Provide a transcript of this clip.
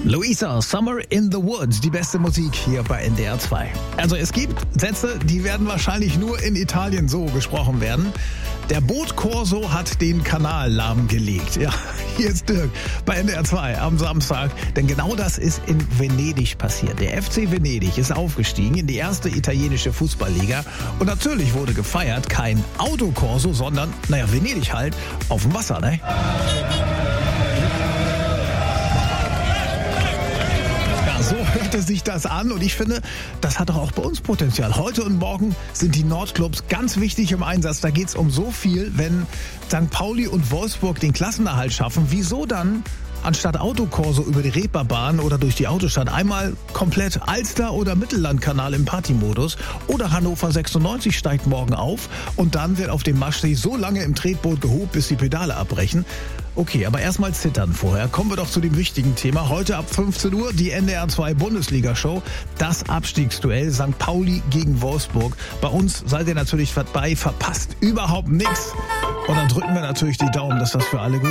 Luisa, Summer in the Woods, die beste Musik hier bei NDR 2. Also es gibt Sätze, die werden wahrscheinlich nur in Italien so gesprochen werden. Der Boot Corso hat den Kanal lahmgelegt. Ja, hier ist Dirk bei NDR 2 am Samstag. Denn genau das ist in Venedig passiert. Der FC Venedig ist aufgestiegen in die erste italienische Fußballliga. Und natürlich wurde gefeiert, kein Autokorso, sondern, Venedig halt, auf dem Wasser, ne? So hörte sich das an und ich finde, das hat doch auch bei uns Potenzial. Heute und morgen sind die Nordclubs ganz wichtig im Einsatz. Da geht es um so viel, wenn St. Pauli und Wolfsburg den Klassenerhalt schaffen. Wieso dann anstatt Autokorso über die Reeperbahn oder durch die Autostadt einmal komplett Alster- oder Mittellandkanal im Partymodus? Oder Hannover 96 steigt morgen auf und dann wird auf dem Maschsee so lange im Tretboot gehobt, bis die Pedale abbrechen. Okay, aber erstmal zittern vorher. Kommen wir doch zu dem wichtigen Thema. Heute ab 15 Uhr die NDR 2 Bundesliga-Show. Das Abstiegsduell St. Pauli gegen Wolfsburg. Bei uns seid ihr natürlich dabei, verpasst überhaupt nichts. Und dann drücken wir natürlich die Daumen, dass das für alle gut ist.